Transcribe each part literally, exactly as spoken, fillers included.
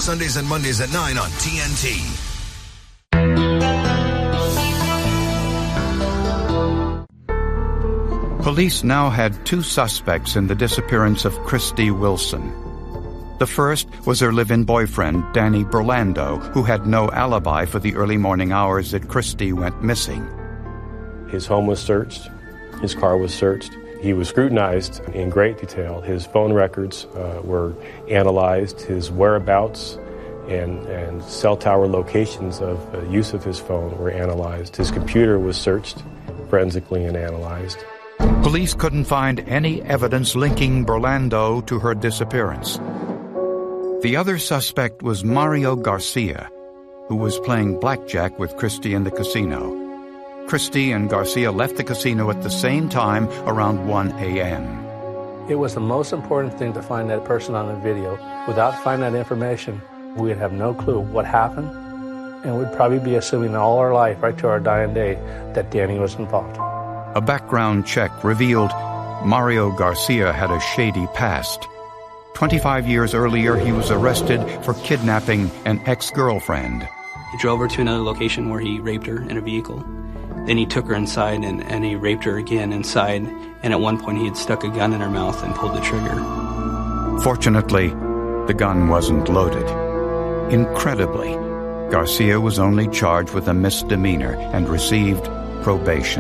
Sundays and Mondays at nine on T N T. Police now had two suspects in the disappearance of Christy Wilson. The first was her live-in boyfriend, Danny Burlando, who had no alibi for the early morning hours that Christy went missing. His home was searched. His car was searched. He was scrutinized in great detail. His phone records uh, were analyzed. His whereabouts and, and cell tower locations of uh, use of his phone were analyzed. His computer was searched forensically and analyzed. Police couldn't find any evidence linking Burlando to her disappearance. The other suspect was Mario Garcia, who was playing blackjack with Christy in the casino. Christy and Garcia left the casino at the same time around one a.m. It was the most important thing to find that person on the video. Without finding that information, we'd have no clue what happened, and we'd probably be assuming all our life, right to our dying day, that Danny was involved. A background check revealed Mario Garcia had a shady past. Twenty-five years earlier, he was arrested for kidnapping an ex-girlfriend. He drove her to another location where he raped her in a vehicle. Then he took her inside and, and he raped her again inside, and at one point he had stuck a gun in her mouth and pulled the trigger. Fortunately, the gun wasn't loaded. Incredibly, Garcia was only charged with a misdemeanor and received probation.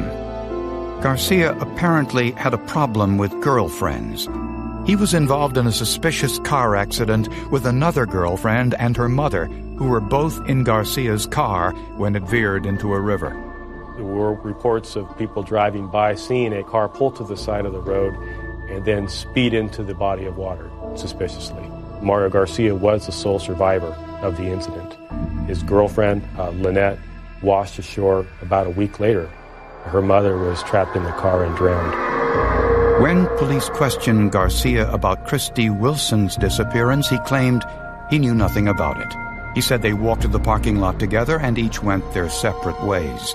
Garcia apparently had a problem with girlfriends. He was involved in a suspicious car accident with another girlfriend and her mother, who were both in Garcia's car when it veered into a river. There were reports of people driving by, seeing a car pull to the side of the road and then speed into the body of water, suspiciously. Mario Garcia was the sole survivor of the incident. His girlfriend, uh, Lynette, washed ashore about a week later. Her mother was trapped in the car and drowned. When police questioned Garcia about Christy Wilson's disappearance, he claimed he knew nothing about it. He said they walked to the parking lot together and each went their separate ways.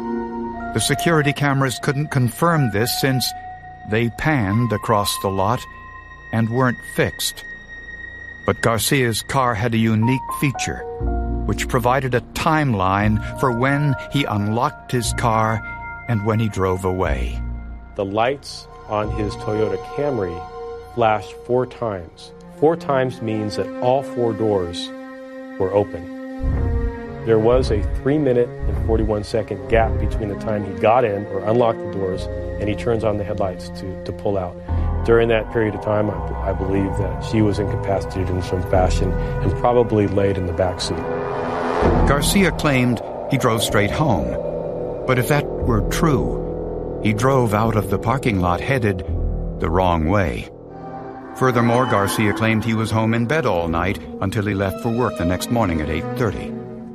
The security cameras couldn't confirm this since they panned across the lot and weren't fixed. But Garcia's car had a unique feature, which provided a timeline for when he unlocked his car and when he drove away. The lights on his Toyota Camry flashed four times. Four times means that all four doors were open. There was a three minute and forty-one second gap between the time he got in or unlocked the doors and he turns on the headlights to, to pull out. During that period of time, I, I believe that she was incapacitated in some fashion and probably laid in the back seat. Garcia claimed he drove straight home. But if that were true, he drove out of the parking lot headed the wrong way. Furthermore, Garcia claimed he was home in bed all night until he left for work the next morning at eight thirty.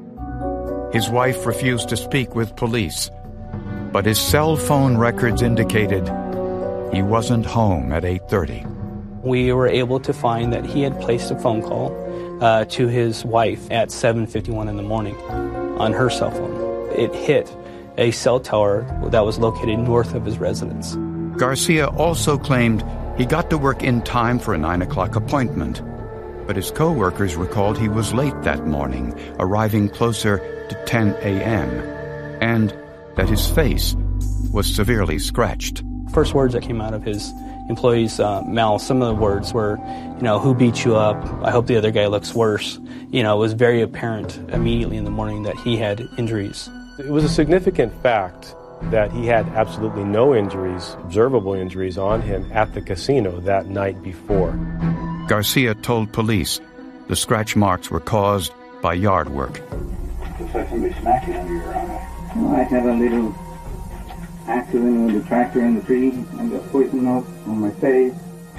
His wife refused to speak with police, but his cell phone records indicated he wasn't home at eight thirty. We were able to find that he had placed a phone call uh, to his wife at seven fifty-one in the morning on her cell phone. It hit a cell tower that was located north of his residence. Garcia also claimed he got to work in time for a nine o'clock appointment, but his co-workers recalled he was late that morning, arriving closer to ten a.m., and that his face was severely scratched. First words that came out of his employees' uh, mouth, some of the words were, you know, who beat you up? I hope the other guy looks worse. You know, it was very apparent immediately in the morning that he had injuries. It was a significant fact that he had absolutely no injuries, observable injuries on him at the casino that night before. Garcia told police the scratch marks were caused by yard work. Looks like somebody smacked you under your eye. Well, I had a little accident with the tractor in the tree. I got poison oak on my face.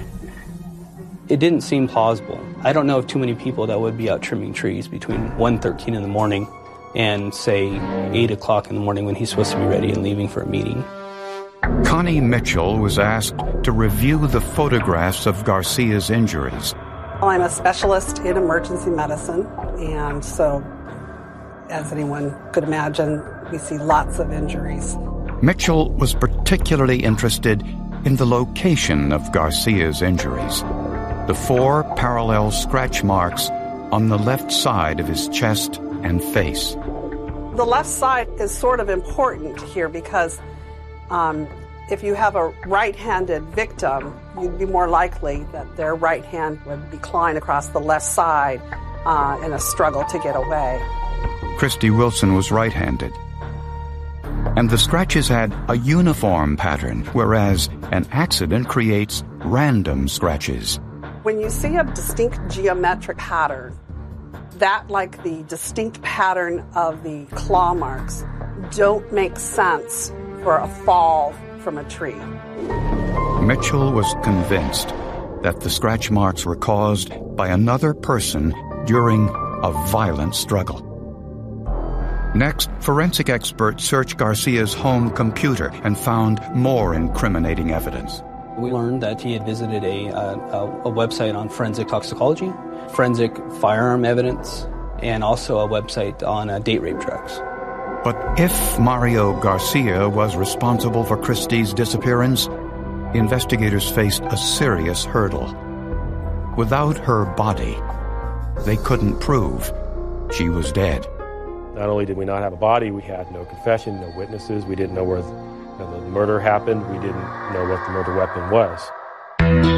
It didn't seem plausible. I don't know of too many people that would be out trimming trees between one thirteen in the morning and, say, eight o'clock in the morning when he's supposed to be ready and leaving for a meeting. Connie Mitchell was asked to review the photographs of Garcia's injuries. Well, I'm a specialist in emergency medicine, and so, as anyone could imagine, we see lots of injuries. Mitchell was particularly interested in the location of Garcia's injuries. The four parallel scratch marks on the left side of his chest and face. The left side is sort of important here because um, if you have a right-handed victim, you'd be more likely that their right hand would decline across the left side uh, in a struggle to get away. Christy Wilson was right-handed. And the scratches had a uniform pattern, whereas an accident creates random scratches. When you see a distinct geometric pattern, that, like the distinct pattern of the claw marks, don't make sense for a fall from a tree. Mitchell was convinced that the scratch marks were caused by another person during a violent struggle. Next, forensic experts searched Garcia's home computer and found more incriminating evidence. We learned that he had visited a, a, a website on forensic toxicology, forensic firearm evidence, and also a website on uh, date rape drugs. But if Mario Garcia was responsible for Christy's disappearance, investigators faced a serious hurdle. Without her body, they couldn't prove she was dead. Not only did we not have a body, we had no confession, no witnesses. We didn't know where the, you know, the murder happened. We didn't know what the murder weapon was.